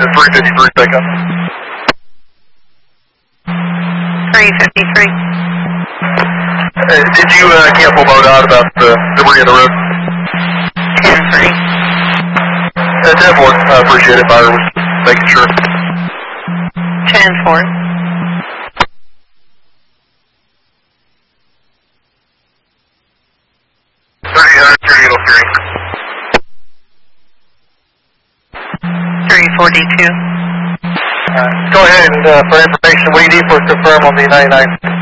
353 pickup. 353. Did you cancel mode out about the debris in the road? 10-3. Definitely appreciate it, Byron was making sure. 10-4. 342. Go ahead and for information, what do you need for confirm on the 99?